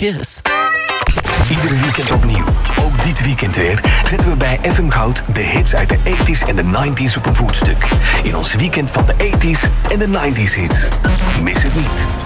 kiss. Ieder weekend opnieuw. Ook dit weekend weer zetten we bij FM Goud de hits uit de 80s en de 90s op een voetstuk. In ons weekend van de 80s en de 90s hits. Mis het niet.